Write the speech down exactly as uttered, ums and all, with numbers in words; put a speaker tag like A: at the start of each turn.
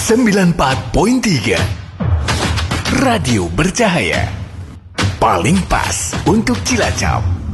A: sembilan puluh empat koma tiga Radio Bercahaya. Paling pas untuk Cilacap.